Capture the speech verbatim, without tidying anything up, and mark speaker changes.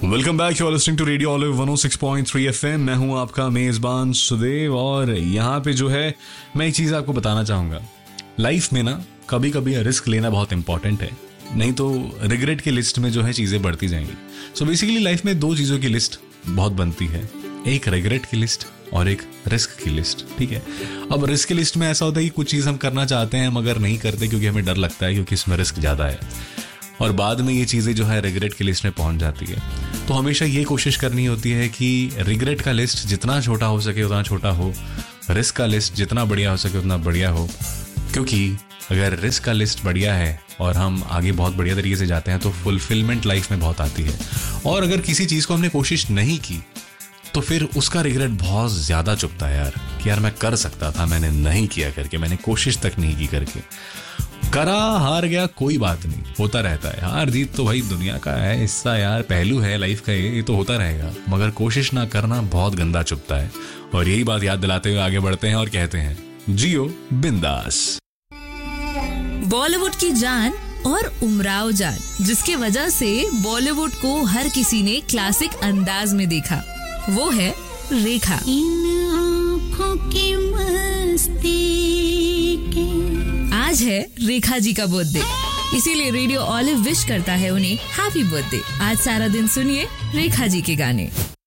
Speaker 1: Welcome back, you are listening to radio olive one O six point three FM. मैं हूं आपका मेजबान सुदेव और यहाँ पे जो है मैं एक चीज़ आपको बताना चाहूँगा। लाइफ में ना कभी कभी रिस्क लेना बहुत इंपॉर्टेंट है, नहीं तो रिग्रेट की लिस्ट में जो है चीज़ें बढ़ती जाएंगी। सो बेसिकली लाइफ में दो चीज़ों की लिस्ट बहुत बनती है, एक रिग्रेट की लिस्ट और एक रिस्क की लिस्ट। ठीक है, अब रिस्क की लिस्ट में ऐसा होता है कि कुछ चीज़ हम करना चाहते हैं मगर नहीं करते क्योंकि हमें डर लगता है, क्योंकि इसमें रिस्क ज़्यादा है, और बाद में ये चीज़ें जो है रिग्रेट की लिस्ट में पहुंच जाती है। तो हमेशा ये कोशिश करनी होती है कि रिग्रेट का लिस्ट जितना छोटा हो सके उतना छोटा हो, रिस्क का लिस्ट जितना बढ़िया हो सके उतना बढ़िया हो। क्योंकि अगर रिस्क का लिस्ट बढ़िया है और हम आगे बहुत बढ़िया तरीके से जाते हैं तो फुलफिलमेंट लाइफ में बहुत आती है। और अगर किसी चीज़ को हमने कोशिश नहीं की तो फिर उसका रिग्रेट बहुत ज़्यादा चुभता है यार, कि यार मैं कर सकता था, मैंने नहीं किया करके, मैंने कोशिश तक नहीं की करके। करा हार गया कोई बात नहीं, होता रहता है, हार जीत तो भाई दुनिया का है हिस्सा यार, पहलू है लाइफ का, ये ये तो होता रहेगा। मगर कोशिश ना करना बहुत गंदा चुभता है। और यही बात याद दिलाते हुए आगे बढ़ते हैं और कहते हैं जियो बिंदास।
Speaker 2: बॉलीवुड की जान और उमराव जान, जिसकी वजह से बॉलीवुड को हर किसी ने क्लासिक अंदाज में देखा, वो है रेखा।
Speaker 3: इन आँखों की मस्ती के
Speaker 2: आज है रेखा जी का बर्थडे, इसीलिए रेडियो ऑलिव विश करता है उन्हें हैप्पी बर्थडे। आज सारा दिन सुनिए रेखा जी के गाने।